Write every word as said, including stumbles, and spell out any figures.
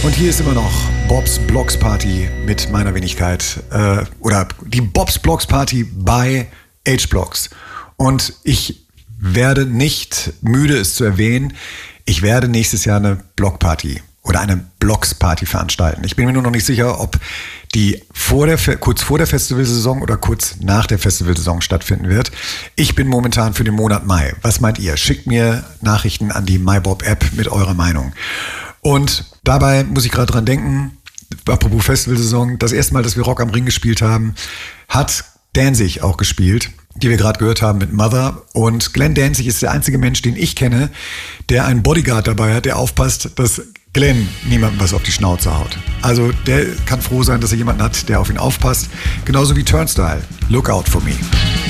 Und hier ist immer noch Bob's Blocks Party mit meiner Wenigkeit. Äh, oder die Bob's Blocks Party bei H-Blocks. Und ich werde nicht müde, es zu erwähnen, ich werde nächstes Jahr eine Blockparty oder eine Blocks-Party veranstalten. Ich bin mir nur noch nicht sicher, ob die vor der, kurz vor der Festivalsaison oder kurz nach der Festivalsaison stattfinden wird. Ich bin momentan für den Monat Mai. Was meint ihr? Schickt mir Nachrichten an die MyBob-App mit eurer Meinung. Und dabei muss ich gerade dran denken, apropos Festivalsaison, das erste Mal, dass wir Rock am Ring gespielt haben, hat Danzig auch gespielt, die wir gerade gehört haben mit Mother. Und Glenn Danzig ist der einzige Mensch, den ich kenne, der einen Bodyguard dabei hat, der aufpasst, dass Glenn niemandem was auf die Schnauze haut. Also der kann froh sein, dass er jemanden hat, der auf ihn aufpasst. Genauso wie Turnstile. Look out for me.